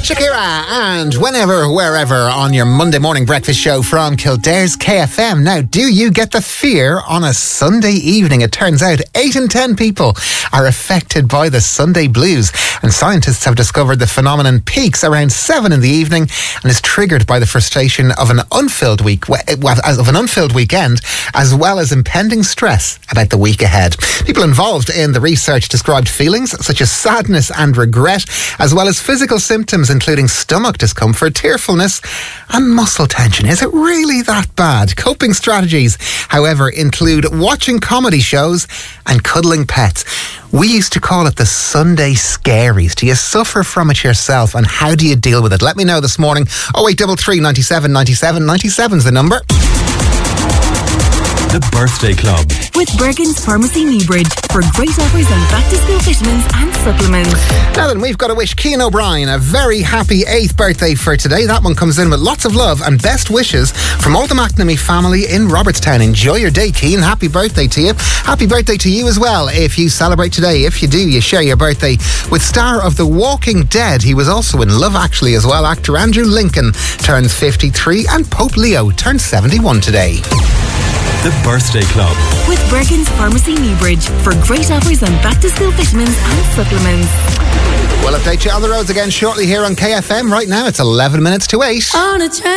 Shakira and Whenever, Wherever on your Monday morning breakfast show from Kildare's KFM. Now, do you get the fear on a Sunday evening? It turns out 8 in 10 people are affected by the Sunday blues, and scientists have discovered the phenomenon peaks around 7 in the evening and is triggered by the frustration of an unfilled weekend, as well as impending stress about the week ahead. People involved in the research described feelings such as sadness and regret, as well as physical symptoms including stomach discomfort, tearfulness and muscle tension. Is it really that bad? Coping strategies, however, include watching comedy shows and cuddling pets. We used to call it the Sunday scaries. Do you suffer from it yourself, and how do you deal with it? Let me know this morning. 0833 97 97 97 is the number. The Birthday Club with Bergen's Pharmacy Newbridge for great offers on back-to-school vitamins and supplements. Now then, we've got to wish Cian O'Brien a very happy 8th birthday for today. That one comes in with lots of love and best wishes from all the McNamee family in Robertstown. Enjoy your day, Cian. Happy birthday to you. Happy birthday to you as well if you celebrate today. If you do, you share your birthday with star of The Walking Dead. He was also in Love Actually as well. Actor Andrew Lincoln turns 53 and Pope Leo turns 71 today. The Birthday Club with Bergen's Pharmacy Newbridge for great offers on back-to-school vitamins and supplements. We'll update you on the roads again shortly here on KFM. Right now it's 11 minutes to 8. On a train.